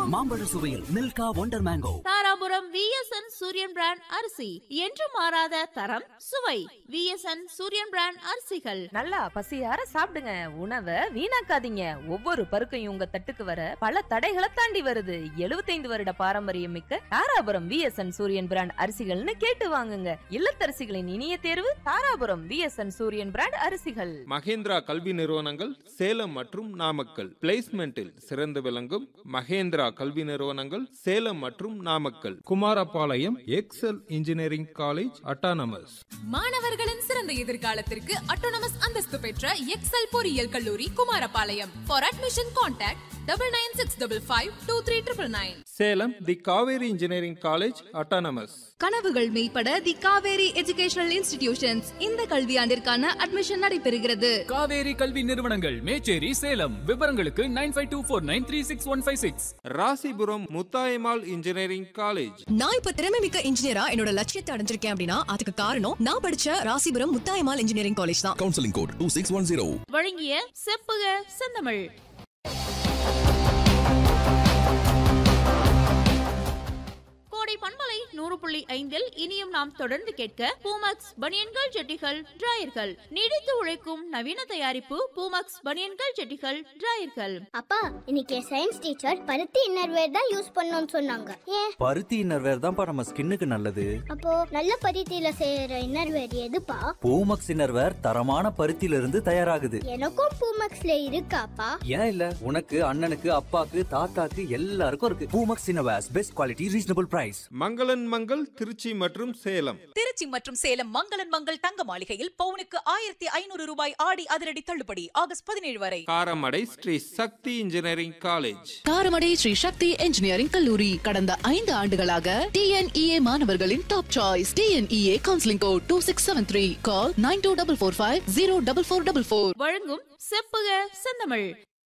மாம்பழ சுவையில் Milkha wonder mango. Dharapuram VSN சூரியன் பிராண்ட் அரிசி என்று மாறாத தரம் சுவை. விஎஸ்என் சூரியன் பிராண்ட் அரிசிகள். நல்லா பசியார சாப்பிடுங்க, உணவை வீணாக்காதீங்க. ஒவ்வொரு பருக்கையும் உங்க தட்டுக்கு வர பல தடைகளை தாண்டி வருது. 75 வருட பாரம்பரியம் மிக்க தாராபுரம் விஎஸ்என் சூரியன் பிராண்ட் அரிசிகள்னு கேட்டு வாங்குங்க. இல்லத்தரசிகளின் இனிய தேர்வு தாராபுரம் விஎஸ்என் சூரியன் பிராண்ட் அரிசிகள். மகேந்திரா கல்வி நிறுவனங்கள் சேலம் மற்றும் நாமக்கல். பிளேஸ்மெண்டில் சிறந்து விளங்கும் மகேந்திரா கல்வி நிறுவனங்கள் சேலம் மற்றும் Namakkal. Kumarapalayam XL engineering college autonomous. மாணவர்களின் சிறந்த எதிர்காலத்திற்கு அட்டானமஸ் அந்தஸ்து பெற்ற எக்ஸல் பொறியியல் கல்லூரி Kumarapalayam. For admission contact 9965523999. Salem the Kaveri engineering college autonomous. கனவுகள் மெய்ப்பட தி காவேரி எஜுகேஷனல் இன்ஸ்டிடியூஷன்ஸ் இந்த கல்வியாண்டிற்கான அட்மிஷன் நடைபெறுகிறது. காவேரி கல்வி நிறுவனங்கள் மேச்சேரி சேலம். விவரங்களுக்கு 9524936156. Rasipuram Muthayammal engineering college. நான் இப்ப திறமை மிக்க இன்ஜினியரா என்னோட லட்சியத்தை அடைஞ்சிருக்கேன் அப்படின்னா அதுக்கு காரணம் நான் படிச்ச ராசிபுரம் முத்தாயம்மாள் இன்ஜினியரிங் காலேஜ் தான். Counselling code 2610. வழங்கிய செப்புக செந்தமிழ். கோடை பண்பலை 100.5 இனியும் நாம் தொடர்ந்து கேட்க பூமக்ஸ் பனியன்கள் ஜெட்டிகள் டிராயர்கள். நீடித்து உழைக்கும் நவீன தயாரிப்பு பூமக்ஸ் பனியன்கள் ஜெட்டிகள் டிராயர்கள். அப்பா இன்னைக்கு சயின்ஸ் டீச்சர் பருத்தி இன்னர்வேர் தான் யூஸ் பண்ணணும்னு சொன்னாங்க. ஏன்? பருத்தி இன்னர்வேர் தான்ப்பா நம்ம ஸ்கின்னுக்கு நல்லது. அப்போ நல்ல பருத்தியில செய்யற இன்னர்வேர் எதுப்பா? பூமக்ஸ் இன்னர்வேர் தரமான பருத்தியில இருந்து தயாராகுது. எனக்கும் பூமக்ஸ்ல இருக்காப்பா? ஏன் இல்ல, உனக்கு அண்ணனுக்கு அப்பாக்கு தாத்தாக்கு எல்லாருக்கும் இருக்கு. Poomex innerwears best quality reasonable price. மங்களன் மங்கள் திருச்சி மற்றும் சேலம். திருச்சி மற்றும் சேலம் மங்களன் மங்கள் தங்க மாளிகையில் பவுனுக்கு 1500 ரூபாய் ஆடி அதிரடி தள்ளுபடி ஆகஸ்ட் 17 வரை. காரமடை ஸ்ரீ சக்தி இன்ஜினியரிங் காலேஜ். காரமடை ஸ்ரீ சக்தி இன்ஜினியரிங் கல்லூரி கடந்த 5 ஆண்டுகளாக டிஎன்இஏ மாணவர்களின் top choice. TNEA counselling code 2673. கால் 9245044444. வழங்கும் செப்புக செந்தமிழ்.